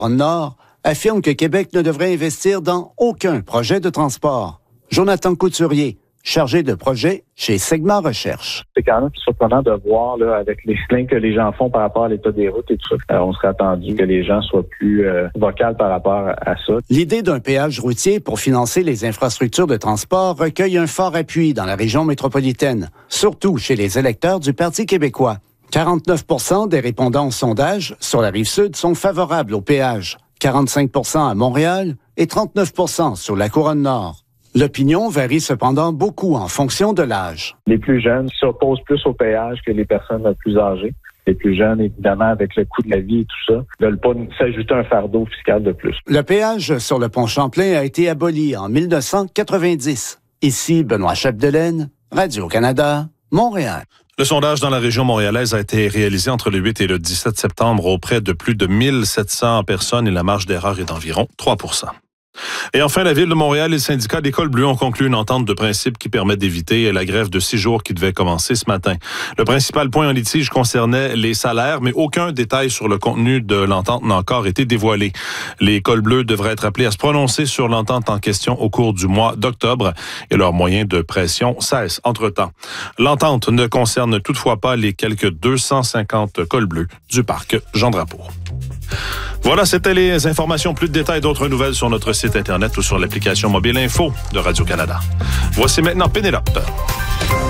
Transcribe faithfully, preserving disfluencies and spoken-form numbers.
Nord affirme que Québec ne devrait investir dans aucun projet de transport. Jonathan Couturier, chargé de projet chez Segma Recherche. C'est quand même surprenant de voir, là, avec les plaintes que les gens font par rapport à l'état des routes et tout ça. Alors, on serait attendu que les gens soient plus euh, vocaux par rapport à ça. L'idée d'un péage routier pour financer les infrastructures de transport recueille un fort appui dans la région métropolitaine, surtout chez les électeurs du Parti québécois. quarante-neuf pour cent des répondants au sondage sur la Rive-Sud sont favorables au péage, quarante-cinq pour cent à Montréal et trente-neuf pour cent sur la Couronne-Nord. L'opinion varie cependant beaucoup en fonction de l'âge. Les plus jeunes s'opposent plus au péage que les personnes plus âgées. Les plus jeunes, évidemment, avec le coût de la vie et tout ça, ne veulent pas s'ajouter un fardeau fiscal de plus. Le péage sur le pont Champlain a été aboli en mille neuf cent quatre-vingt-dix. Ici, Benoît Chapdelaine, Radio-Canada, Montréal. Le sondage dans la région montréalaise a été réalisé entre le huit et le dix-sept septembre auprès de plus de mille sept cents personnes et la marge d'erreur est d'environ trois pour cent. Et enfin, la Ville de Montréal et le syndicat des cols bleus ont conclu une entente de principe qui permet d'éviter la grève de six jours qui devait commencer ce matin. Le principal point en litige concernait les salaires, mais aucun détail sur le contenu de l'entente n'a encore été dévoilé. Les cols bleus devraient être appelés à se prononcer sur l'entente en question au cours du mois d'octobre et leurs moyens de pression cessent entre-temps. L'entente ne concerne toutefois pas les quelques deux cent cinquante cols bleus du parc Jean-Drapeau. Voilà, c'était les informations. Plus de détails, d'autres nouvelles sur notre site Internet ou sur l'application mobile Info de Radio-Canada. Voici maintenant Pénélope.